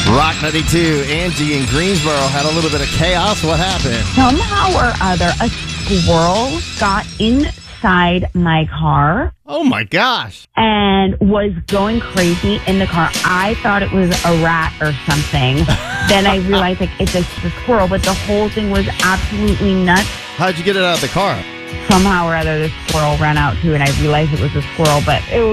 Rock 92, Angie in Greensboro had a little bit of chaos. What happened? Somehow or other, a squirrel got inside my car Oh my gosh. and was going crazy in the car. I thought it was a rat or something. Then I realized, it's just a squirrel, but the whole thing was absolutely nuts. How'd you get it out of the car? Somehow or other, the squirrel ran out too, and I realized it was a squirrel, but it